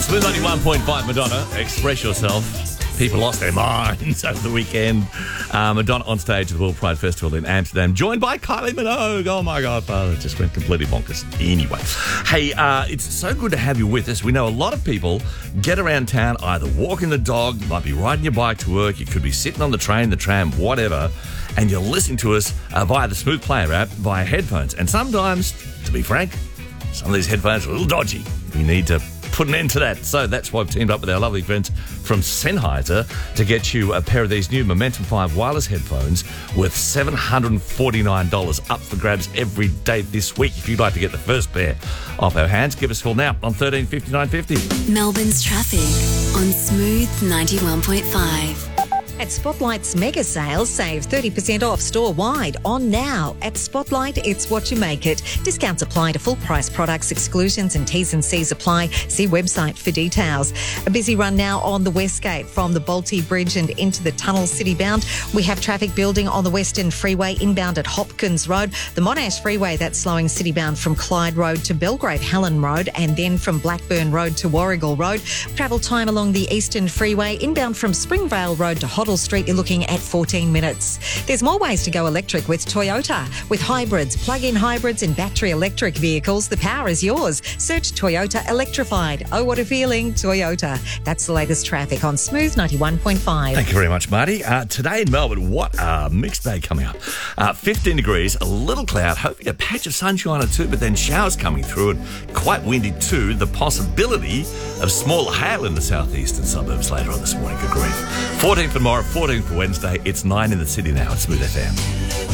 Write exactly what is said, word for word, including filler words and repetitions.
Smooth ninety-one point five, Madonna, Express Yourself. People lost their minds over the weekend. Uh, Madonna on stage at the World Pride Festival in Amsterdam, joined by Kylie Minogue. Oh, my God, father, it just went completely bonkers. Anyway, hey, uh, it's so good to have you with us. We know a lot of people get around town, either walking the dog, might be riding your bike to work, you could be sitting on the train, the tram, whatever, and you're listening to us uh, via the Smooth Player app, via headphones. And sometimes, to be frank, some of these headphones are a little dodgy. We need to put an end to that. So that's why I've teamed up with our lovely friends from Sennheiser to get you a pair of these new Momentum five wireless headphones worth seven hundred forty-nine dollars up for grabs every day this week. If you'd like to get the first pair off our hands, give us a call now on thirteen fifty-nine fifty. Melbourne's traffic on Smooth ninety-one point five. At Spotlight's mega sales, save thirty percent off store-wide on now. At Spotlight, it's what you make it. Discounts apply to full-price products. Exclusions and T's and C's apply. See website for details. A busy run now on the West Gate from the Bolte Bridge and into the tunnel city-bound. We have traffic building on the Western Freeway inbound at Hopkins Road. The Monash Freeway, that's slowing city-bound from Clyde Road to Belgrave Helen Road and then from Blackburn Road to Warrigal Road. Travel time along the Eastern Freeway inbound from Springvale Road to Hoddle Street, you're looking at fourteen minutes. There's more ways to go electric with Toyota. With hybrids, plug-in hybrids and battery electric vehicles, the power is yours. Search Toyota Electrified. Oh, what a feeling, Toyota. That's the latest traffic on Smooth ninety-one point five. Thank you very much, Marty. Uh, today in Melbourne, what a mixed day coming up. Uh, fifteen degrees, a little cloud, hoping a patch of sunshine or two, but then showers coming through and quite windy too. The possibility of small hail in the southeastern suburbs later on this morning. Good grief. fourteen for tomorrow, fourteen for Wednesday. It's nine in the city now at Smooth F M.